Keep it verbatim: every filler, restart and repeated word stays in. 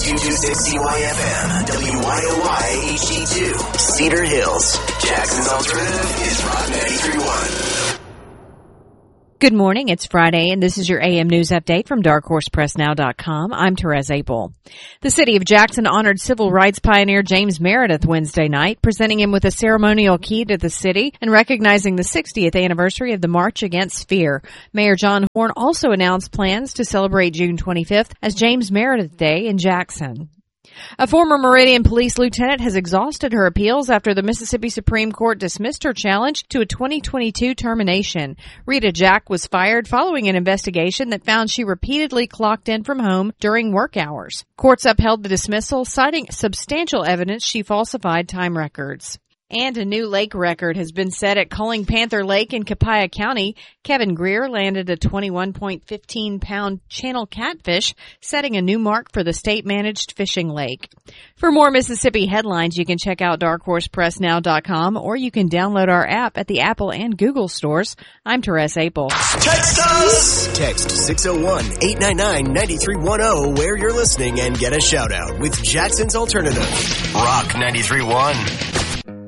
two twenty-six C Y F M, W Y O Y H D two, Cedar Hills. Jackson's Alternative is Rock ninety-three point one. Good morning. It's Friday, and this is your A M News Update from dark horse press now dot com. I'm Therese Apel. The city of Jackson honored civil rights pioneer James Meredith Wednesday night, presenting him with a ceremonial key to the city and recognizing the sixtieth anniversary of the March Against Fear. Mayor John Horn also announced plans to celebrate June twenty-fifth as James Meredith Day in Jackson. A former Meridian police lieutenant has exhausted her appeals after the Mississippi Supreme Court dismissed her challenge to a twenty twenty-two termination. Rita Jack was fired following an investigation that found she repeatedly clocked in from home during work hours. Courts upheld the dismissal, citing substantial evidence she falsified time records. And a new lake record has been set at Culling Panther Lake in Copiah County. Kevin Greer landed a twenty-one point one five pound channel catfish, setting a new mark for the state-managed fishing lake. For more Mississippi headlines, you can check out dark horse press now dot com, or you can download our app at the Apple and Google stores. I'm Therese Apel. Text us! Text six oh one, eight nine nine, nine three one oh where you're listening and get a shout-out with Jackson's Alternative. Rock ninety-three point one.